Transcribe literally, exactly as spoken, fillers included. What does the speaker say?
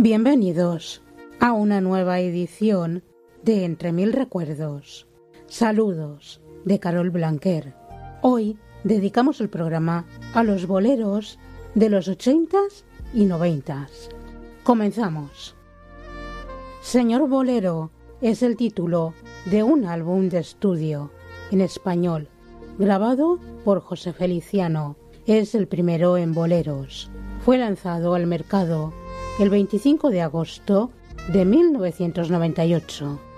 Bienvenidos a una nueva edición de Entre Mil Recuerdos. Saludos de Carol Blanquer. Hoy dedicamos el programa a los boleros de los ochentas y noventas. Comenzamos. Señor Bolero es el título de un álbum de estudio en español, grabado por José Feliciano. Es el primero en boleros. Fue lanzado al mercado el veinticinco de agosto de mil novecientos noventa y ocho.